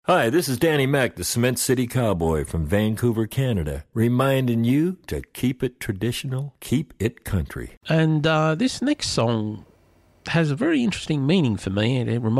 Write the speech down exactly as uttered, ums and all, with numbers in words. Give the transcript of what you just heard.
Hi, this is Danny Mac, the Cement City Cowboy from Vancouver, Canada, reminding you to keep it traditional, keep it country. And uh, this next song has a very interesting meaning for me. It reminds